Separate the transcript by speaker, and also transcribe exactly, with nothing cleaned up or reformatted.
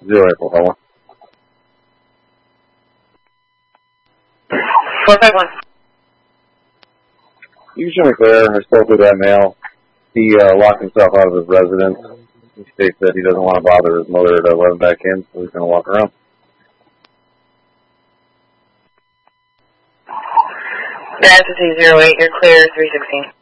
Speaker 1: Zero April, hello.
Speaker 2: four five one.
Speaker 1: You can show me clear. I spoke with that male. He uh, locked himself out of his residence. He states that he doesn't want to bother his mother to let him back in, so he's going to walk around.
Speaker 2: That's zero eight, you're clear, three sixteen.